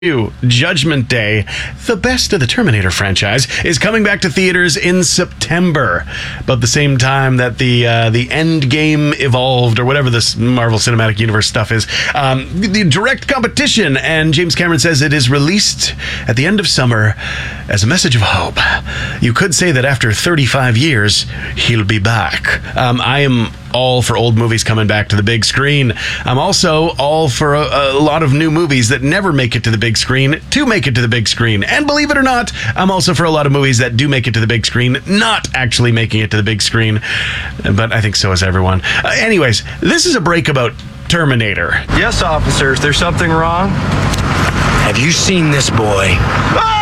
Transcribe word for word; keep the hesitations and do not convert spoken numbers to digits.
Judgment Day, the best of the Terminator franchise, is coming back to theaters in September. About the same time that the uh, the Endgame evolved, or whatever this Marvel Cinematic Universe stuff is, um, the direct competition, and James Cameron says it is released at the end of summer as a message of hope. You could say that after thirty-five years, he'll be back. Um, I am all for old movies coming back to the big screen. I'm also all for a, a lot of new movies that never make it to the big screen to make it to the big screen. And believe it or not, I'm also for a lot of movies that do make it to the big screen, not actually making it to the big screen. But I think so is everyone. Uh, anyways, this is a break about Terminator. Yes, officers, there's something wrong? Have you seen this boy? Ah!